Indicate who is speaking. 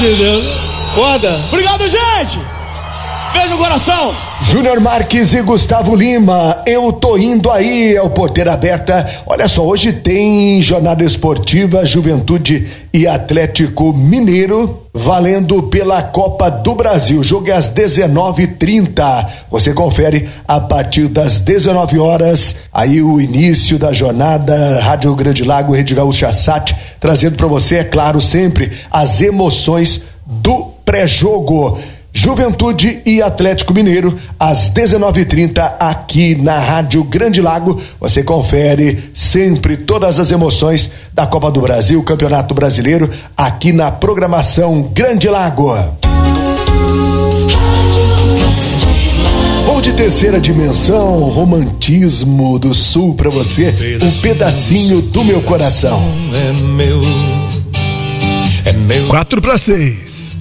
Speaker 1: de Deus. Foda.
Speaker 2: Obrigado, gente. Beijo no coração.
Speaker 3: Júnior Marques e Gustavo Lima, eu tô indo aí, é o Porteira Aberta. Olha só, hoje tem jornada esportiva, Juventude e Atlético Mineiro, valendo pela Copa do Brasil. O jogo é às 19h30. Você confere a partir das 19 horas, aí o início da jornada, Rádio Grande Lago, Rede Gaúcha Sat, trazendo para você, é claro, sempre as emoções do pré-jogo. Juventude e Atlético Mineiro, às 19h30, aqui na Rádio Grande Lago. Você confere sempre todas as emoções da Copa do Brasil, Campeonato Brasileiro, aqui na programação Grande Lago. Ou de terceira dimensão, romantismo do sul pra você, um pedacinho do meu coração.
Speaker 4: É meu.
Speaker 5: 4-6.